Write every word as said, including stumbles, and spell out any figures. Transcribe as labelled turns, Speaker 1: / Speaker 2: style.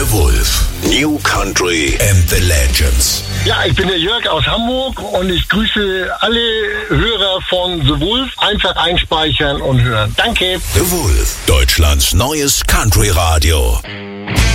Speaker 1: The Wolf. New Country and the Legends.
Speaker 2: Ja, ich bin der Jörg aus Hamburg und ich grüße alle Hörer von The Wolf. Einfach einspeichern und hören. Danke.
Speaker 1: The Wolf, Deutschlands neues Country-Radio.